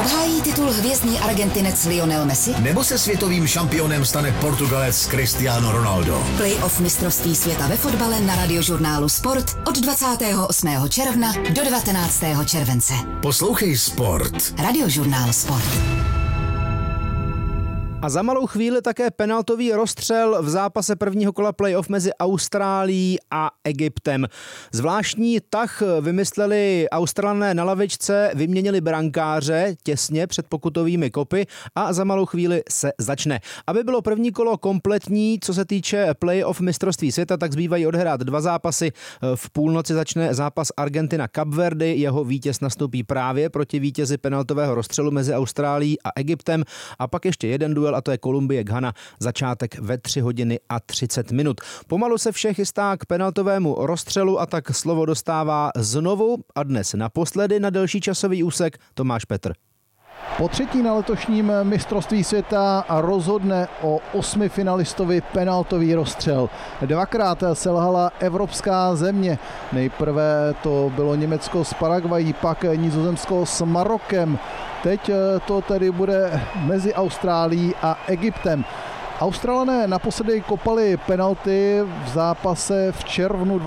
Obhájí titul hvězdný Argentinec Lionel Messi? Nebo se světovým šampionem stane Portugalec Cristiano Ronaldo? Playoff mistrovství světa ve fotbale na Radiožurnálu Sport od 28. června do 19. července. Poslouchej Sport. Radiožurnál Sport. A za malou chvíli také penaltový rozstřel v zápase prvního kola playoff mezi Austrálií a Egyptem. Zvláštní tah vymysleli Australané na lavičce, vyměnili brankáře těsně před pokutovými kopy a za malou chvíli se začne. Aby bylo první kolo kompletní, co se týče playoff mistrovství světa, tak zbývají odehrát 2 zápasy. V půlnoci začne zápas Argentina-Kap Verdy, jeho vítěz nastoupí právě proti vítězi penaltového rozstřelu mezi Austrálií a Egyptem a pak ještě jeden duel, a to je Kolumbie-Ghana, začátek ve 3:30. Pomalu se vše chystá k penaltovému rozstřelu a tak slovo dostává znovu a dnes naposledy na delší časový úsek Tomáš Petr. Po třetí na letošním mistrovství světa rozhodne o 8 finalistovi penaltový rozstřel. 2krát selhala evropská země. Nejprve to bylo Německo s Paraguayí, pak Nizozemsko s Marokem. Teď to tedy bude mezi Austrálií a Egyptem. Australané naposledy kopali penalty v zápase v červnu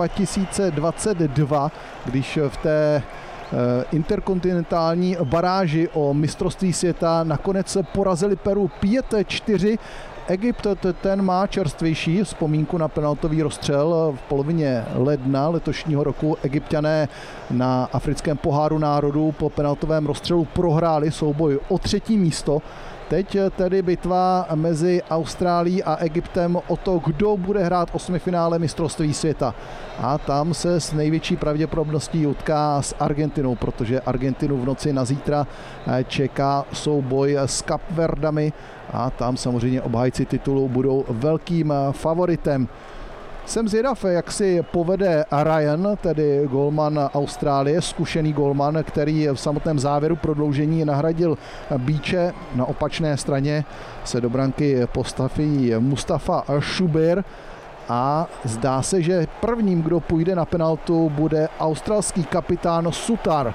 2022, když v té interkontinentální baráži o mistrovství světa nakonec porazili Peru 5-4. Egypt ten má čerstvější vzpomínku na penaltový rozstřel v polovině ledna letošního roku. Egypťané na africkém poháru národů po penaltovém rozstřelu prohráli souboj o 3. místo. Teď tedy bitva mezi Austrálií a Egyptem o to, kdo bude hrát 8finále mistrovství světa. A tam se s největší pravděpodobností utká s Argentinou, protože Argentinu v noci na zítra čeká souboj s Kapverdami a tam samozřejmě obhájci titulu budou velkým favoritem. Jsem zvědav, jak si povede Ryan, tedy golman Austrálie, zkušený golman, který v samotném závěru prodloužení nahradil Beache. Na opačné straně se do branky postaví Mustafa Šubir a zdá se, že prvním, kdo půjde na penaltu, bude australský kapitán Sutar.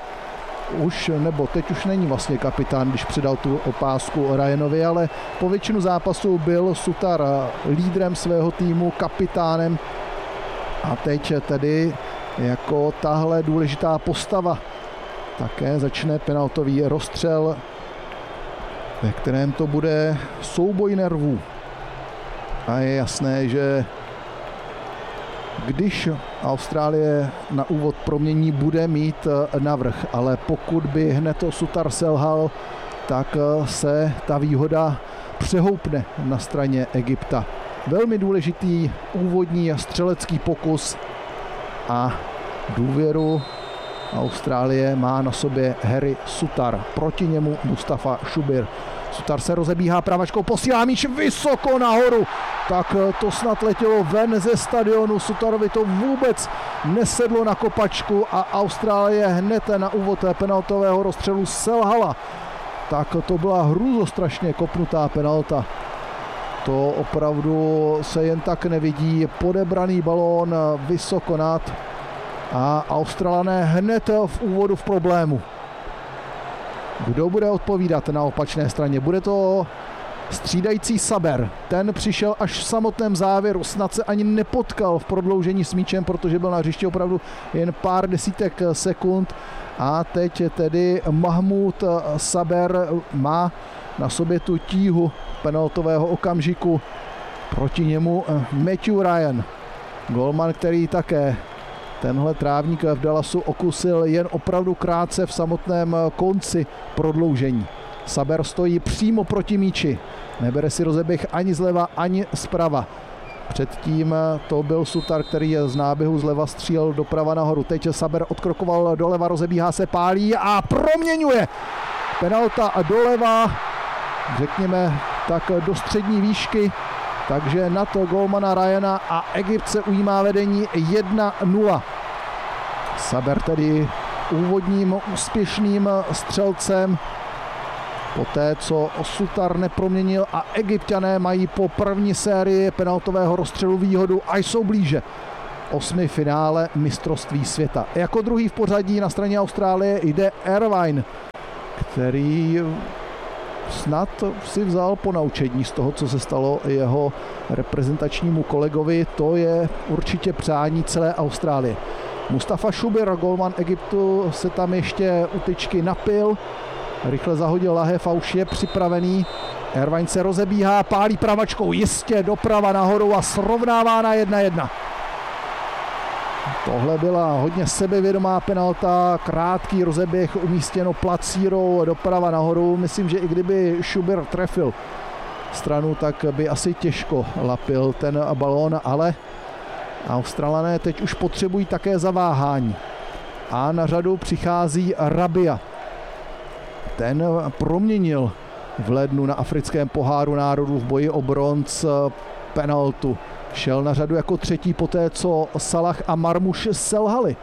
Teď už není vlastně kapitán, když předal tu opásku Ryanovi, ale po většinu zápasu byl Sutar lídrem svého týmu, kapitánem a teď tedy jako tahle důležitá postava také začne penaltový rozstřel, ve kterém to bude souboj nervů. A je jasné, že když Austrálie na úvod promění, bude mít navrch, ale pokud by hned Sutar selhal, tak se ta výhoda přehoupne na straně Egypta. Velmi důležitý úvodní střelecký pokus a důvěru Austrálie má na sobě Harry Sutar. Proti němu Mustafa Šubir. Sutar se rozebíhá pravačkou, posílá míč vysoko nahoru. Tak to snad letělo ven ze stadionu. Sutarovi to vůbec nesedlo na kopačku a Austrálie hned na úvod penaltového rozstřelu selhala. Tak to byla hrůzostrašně kopnutá penalta. To opravdu se jen tak nevidí. Podebraný balón vysoko nad a Australané hned v úvodu v problému. Kdo bude odpovídat na opačné straně? Bude to střídající Saber. Ten přišel až v samotném závěru, snad se ani nepotkal v prodloužení s míčem, protože byl na hřišti opravdu jen pár desítek sekund. A teď tedy Mahmoud Saber má na sobě tu tíhu penaltového okamžiku. Proti němu Matthew Ryan, golman, který také tenhle trávník v Dallasu okusil jen opravdu krátce v samotném konci prodloužení. Saber stojí přímo proti míči. Nebere si rozeběh ani zleva, ani zprava. Předtím to byl Sutar, který z náběhu zleva střílel doprava nahoru. Teď Saber odkrokoval doleva, rozebíhá se, pálí a proměňuje. Penalta doleva, řekněme tak do střední výšky. Takže na to golmana Ryana a Egypt se ujímá vedení 1-0. Saber tedy úvodním úspěšným střelcem. Poté, co Sutar neproměnil a Egypťané mají po první sérii penaltového rozstřelu výhodu a jsou blíže 8. finále mistrovství světa. Jako druhý v pořadí na straně Austrálie jde Irvine, který snad si vzal ponaučení z toho, co se stalo jeho reprezentačnímu kolegovi. To je určitě přání celé Austrálie. Mustafa Šubir, golman Egyptu, se tam ještě u tyčky napil. Rychle zahodil lahev a už je připravený. Irvine se rozebíhá, pálí pravačkou, jistě doprava nahoru a srovnává na 1-1. Tohle byla hodně sebevědomá penalta, krátký rozeběh umístěno placírou, doprava nahoru. Myslím, že i kdyby Šubir trefil stranu, tak by asi těžko lapil ten balón, ale Australané teď už potřebují také zaváhání. A na řadu přichází Rabia. Ten proměnil v lednu na africkém poháru národů v boji o bronz penaltu. Šel na řadu jako třetí poté, co Salah a Marmuš selhali.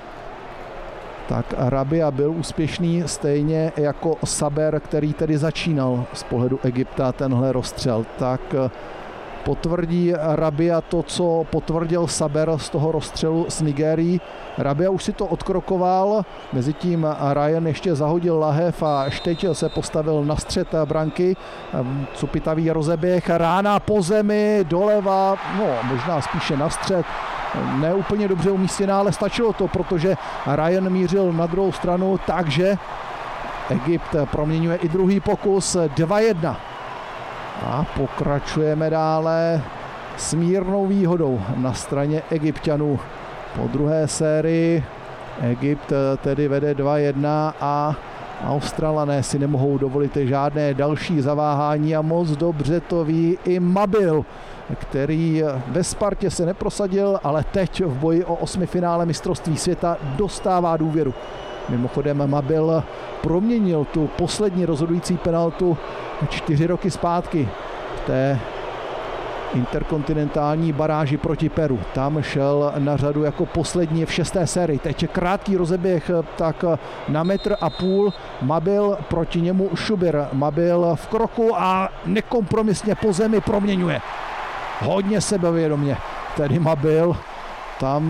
Tak Rabia byl úspěšný stejně jako Saber, který tedy začínal z pohledu Egypta tenhle rozstřel. Tak potvrdí Rabia to, co potvrdil Saber z toho rozstřelu s Nigérií. Rabia už si to odkrokoval, mezitím Ryan ještě zahodil lahev a Šteť se postavil na střed branky. Cupitavý rozeběh, rána po zemi, doleva, no možná spíše na střed. Ne úplně dobře umístěná, ale stačilo to, protože Ryan mířil na druhou stranu, takže Egypt proměňuje i druhý pokus, 2-1. A pokračujeme dále s mírnou výhodou na straně Egypťanů. Po druhé sérii Egypt tedy vede 2-1 a Australané si nemohou dovolit žádné další zaváhání a moc dobře to ví i Mabil, který ve Spartě se neprosadil, ale teď v boji o osmifinále mistrovství světa dostává důvěru. Mimochodem Mabil proměnil tu poslední rozhodující penaltu 4 roky zpátky v té interkontinentální baráži proti Peru. Tam šel na řadu jako poslední v 6. sérii. Teď je krátký rozeběh, tak na 1,5 metru. Mabil, proti němu Šubir. Mabil v kroku a nekompromisně po zemi proměňuje. Hodně sebevědomě. Tedy Mabil tam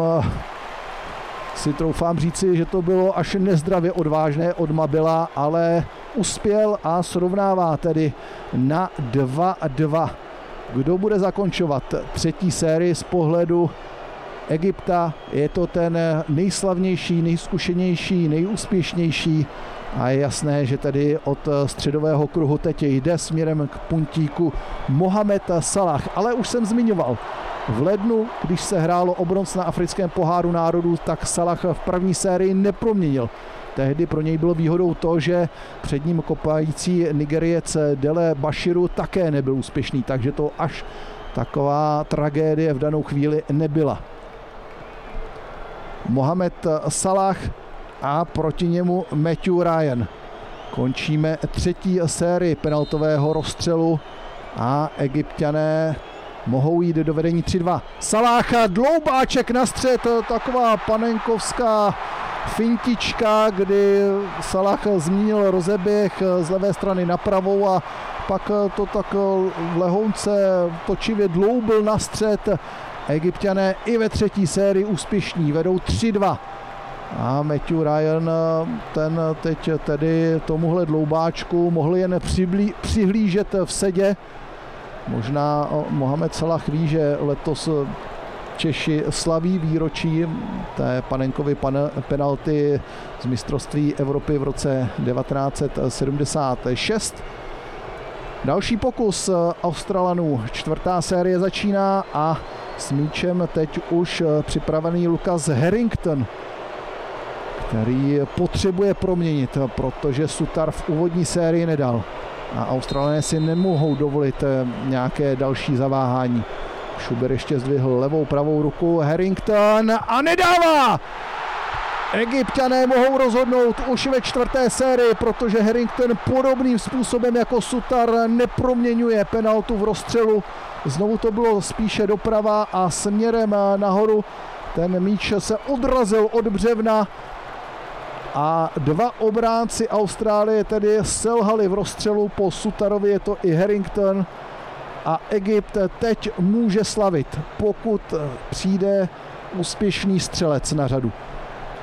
si troufám říci, že to bylo až nezdravě odvážné od Mabila, ale uspěl a srovnává tedy na 2-2. Kdo bude zakončovat třetí sérii z pohledu Egypta? Je to ten nejslavnější, nejzkušenější, nejúspěšnější a je jasné, že tedy od středového kruhu teď jde směrem k puntíku Mohamed Salah. Ale už jsem zmiňoval, v lednu, když se hrálo o bronz na africkém poháru národů, tak Salah v první sérii neproměnil. Tehdy pro něj bylo výhodou to, že před ním kopající Nigeriec Dele Bashiru také nebyl úspěšný, takže to až taková tragédie v danou chvíli nebyla. Mohamed Salah a proti němu Matthew Ryan. Končíme třetí sérii penaltového rozstřelu a Egypťané mohou jít do vedení 3-2. Salah, dloubáček na střed, taková panenkovská fintička, kdy Salah zmínil rozeběh z levé strany na pravou a pak to tak lehounce točivě dloubil na střed. Egypťané i ve třetí sérii úspěšní, vedou 3-2. A Matthew Ryan, ten teď tedy tomuhle dloubáčku mohl jen přihlížet v sedě. Možná Mohamed Salah ví, že letos Češi slaví výročí té Panenkovy penalty z mistrovství Evropy v roce 1976. Další pokus Australanů, čtvrtá série začíná a s míčem teď už připravený Lucas Harrington, který potřebuje proměnit, protože Sutar v úvodní sérii nedal. A Australané si nemohou dovolit nějaké další zaváhání. Šubir ještě zdvihl levou, pravou ruku, Harrington a nedává! Egypťané mohou rozhodnout už ve čtvrté sérii, protože Harrington podobným způsobem jako Sutar neproměňuje penaltu v rozstřelu. Znovu to bylo spíše doprava a směrem nahoru. Ten míč se odrazil od břevna a dva obránci Austrálie tedy selhali v rozstřelu. Po Sutarovi je to i Harrington a Egypt teď může slavit, pokud přijde úspěšný střelec na řadu.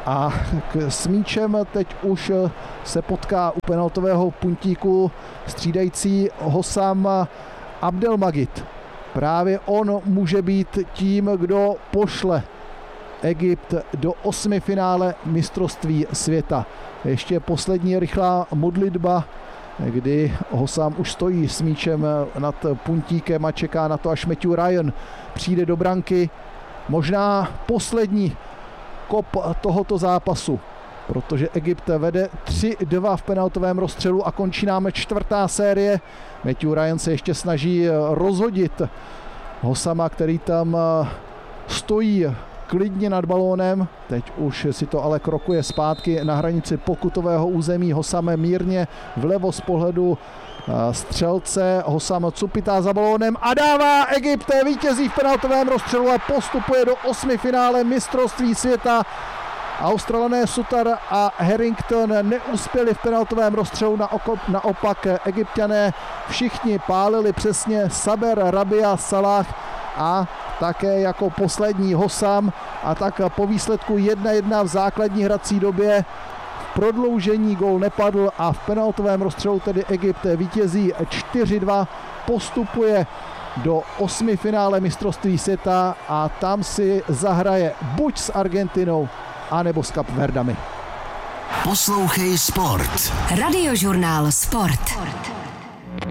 A s míčem teď už se potká u penaltového puntíku střídající Hossam Abdelmagid. Právě on může být tím, kdo pošle Egypt do 8finále mistrovství světa. Ještě poslední rychlá modlitba, kdy Hossam už stojí s míčem nad puntíkem a čeká na to, až Matthew Ryan přijde do branky. Možná poslední kop tohoto zápasu, protože Egypt vede 3-2 v penaltovém rozstřelu a končí nám 4. série. Matthew Ryan se ještě snaží rozhodit Hossama, který tam stojí klidně nad balónem. Teď už si to ale krokuje zpátky na hranici pokutového území. Hossam mírně vlevo z pohledu střelce. Hossam cupitá za balónem a dává. Egypt vítězí v penaltovém rozstřelu a postupuje do 8finále mistrovství světa. Australané Sutar a Harrington neuspěli v penaltovém rozstřelu, naopak Egypťané všichni pálili přesně. Saber, Rabia, Salah a také jako poslední Hossam, a tak po výsledku 1-1 v základní hrací době v prodloužení gól nepadl a v penaltovém rozstřelu tedy Egypt vítězí 4-2, postupuje do 8finále mistrovství světa a tam si zahraje buď s Argentinou, anebo s Kapverdami. Poslouchej Sport. Radiožurnál Sport.